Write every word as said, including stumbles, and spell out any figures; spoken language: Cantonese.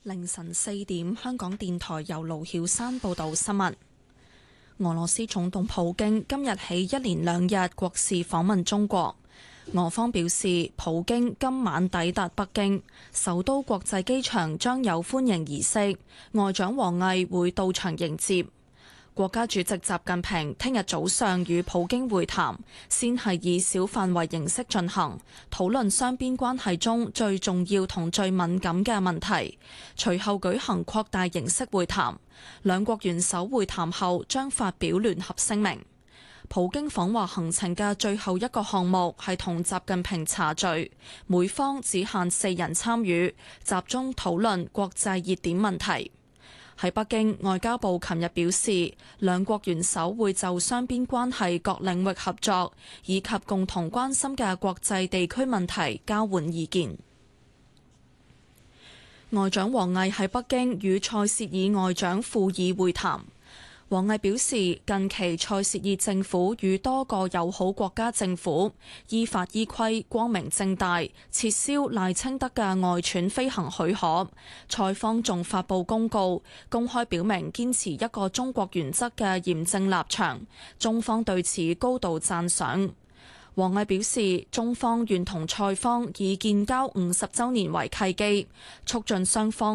凌晨四點，香港電台由盧曉山報道新聞。俄羅斯總統普京今日起一連兩日國事訪問中國。俄方表示，普京今晚抵達北京，首都國際機場將有歡迎儀式，外長王毅會到場迎接。國家主席習近平聽日早上與普京會談，先係以小範圍形式進行，討論雙邊關係中最重要同最敏感嘅問題。隨後舉行擴大形式會談，兩國元首會談後將發表聯合聲明。普京訪華行程嘅最後一個項目係同習近平茶敘，每方只限四人參與，集中討論國際熱點問題。喺北京，外交部琴日表示，兩國元首會就雙邊關係各領域合作以及共同關心嘅國際地區問題交換意見。外長王毅喺北京與塞舌爾外長庫爾會談。王毅表示，近期塞舌爾政府與多個友好國家政府依法依規、光明正大撤銷賴清德嘅外竄飛行許可，塞方仲發布公告，公開表明堅持一個中國原則嘅嚴正立場，中方對此高度讚賞。王毅表示，中方願同塞方以建交五十週年為契機，促進雙方